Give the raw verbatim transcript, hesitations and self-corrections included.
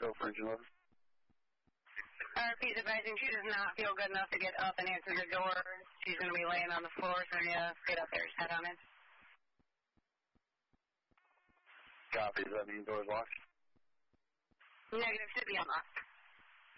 Echo for engine eleven. I repeat, advising she does not feel good enough to get up and answer your door. She's going to be laying on the floor, so you get up there, head on in. Copy. Does that mean door's locked? Negative, should be unlocked.